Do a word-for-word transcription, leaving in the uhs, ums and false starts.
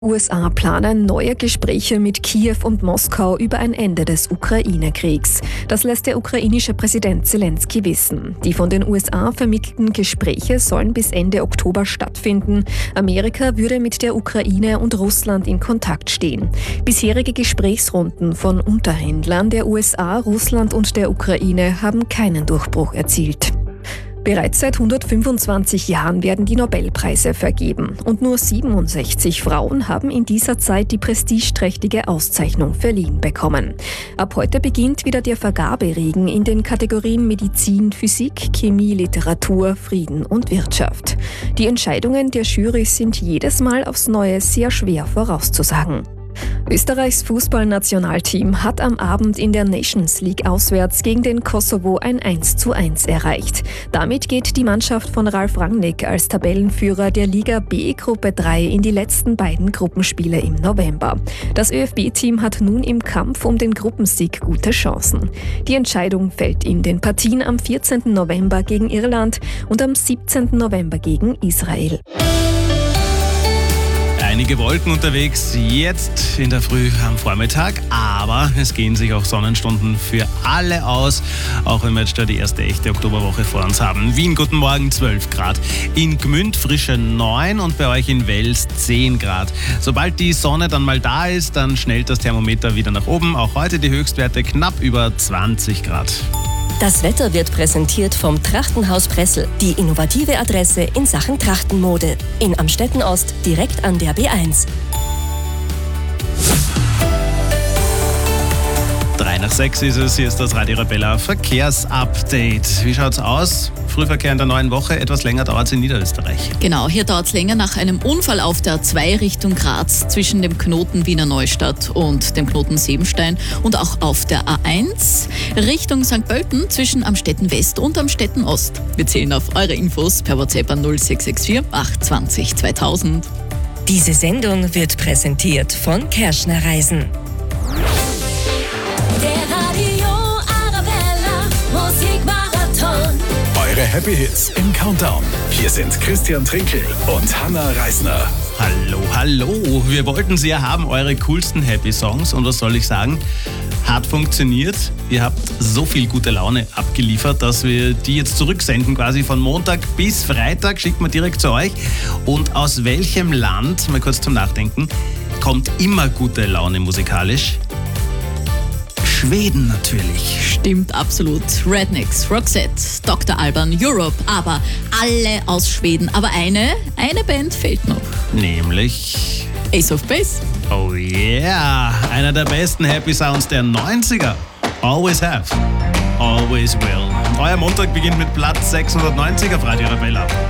U S A planen neue Gespräche mit Kiew und Moskau über ein Ende des Ukraine-Kriegs. Das lässt der ukrainische Präsident Zelensky wissen. Die von den U S A vermittelten Gespräche sollen bis Ende Oktober stattfinden. Amerika würde mit der Ukraine und Russland in Kontakt stehen. Bisherige Gesprächsrunden von Unterhändlern der U S A, Russland und der Ukraine haben keinen Durchbruch erzielt. Bereits seit hundertfünfundzwanzig Jahren werden die Nobelpreise vergeben und nur siebenundsechzig Frauen haben in dieser Zeit die prestigeträchtige Auszeichnung verliehen bekommen. Ab heute beginnt wieder der Vergaberegen in den Kategorien Medizin, Physik, Chemie, Literatur, Frieden und Wirtschaft. Die Entscheidungen der Jury sind jedes Mal aufs Neue sehr schwer vorauszusagen. Österreichs Fußballnationalteam hat am Abend in der Nations League auswärts gegen den Kosovo ein eins zu eins erreicht. Damit geht die Mannschaft von Ralf Rangnick als Tabellenführer der Liga B Gruppe drei in die letzten beiden Gruppenspiele im November. Das ÖFB-Team hat nun im Kampf um den Gruppensieg gute Chancen. Die Entscheidung fällt in den Partien am vierzehnten November gegen Irland und am siebzehnten November gegen Israel. Einige Wolken unterwegs, jetzt in der Früh am Vormittag, aber es gehen sich auch Sonnenstunden für alle aus, auch wenn wir jetzt schon die erste echte Oktoberwoche vor uns haben. Wien, guten Morgen, zwölf Grad. In Gmünd frische neun und bei euch in Wels zehn Grad. Sobald die Sonne dann mal da ist, dann schnellt das Thermometer wieder nach oben. Auch heute die Höchstwerte knapp über zwanzig Grad. Das Wetter wird präsentiert vom Trachtenhaus Pressel, die innovative Adresse in Sachen Trachtenmode. In Amstetten Ost, direkt an der B eins. Drei nach sechs ist es, hier ist das Radio Arabella Verkehrsupdate. Wie schaut's aus? Frühverkehr in der neuen Woche, etwas länger dauert es in Niederösterreich. Genau, hier dauert es länger nach einem Unfall auf der A zwei Richtung Graz zwischen dem Knoten Wiener Neustadt und dem Knoten Sebenstein und auch auf der A eins Richtung Sankt Pölten zwischen Amstetten West und Amstetten Ost. Wir zählen auf eure Infos per WhatsApp an null sechs sechs vier acht zwanzig zweitausend. Diese Sendung wird präsentiert von Kerschner Reisen. Der Radio Arabella Musikmarathon. Eure Happy Hits im Countdown. Hier sind Christian Trinkel und Hanna Reisner. Hallo, hallo. Wir wollten Sie ja haben, eure coolsten Happy Songs. Und was soll ich sagen? Hat funktioniert. Ihr habt so viel gute Laune abgeliefert, dass wir die jetzt zurücksenden, quasi von Montag bis Freitag. Schickt man direkt zu euch. Und aus welchem Land, mal kurz zum Nachdenken, kommt immer gute Laune musikalisch? Schweden natürlich. Stimmt absolut. Rednecks, Roxette, Doktor Alban, Europe, aber alle aus Schweden. Aber eine, eine Band fehlt noch. Nämlich Ace of Base. Oh yeah, einer der besten Happy Sounds der neunziger. Always have, always will. Euer Montag beginnt mit Platz sechshundertneunzig auf Radio Arabella.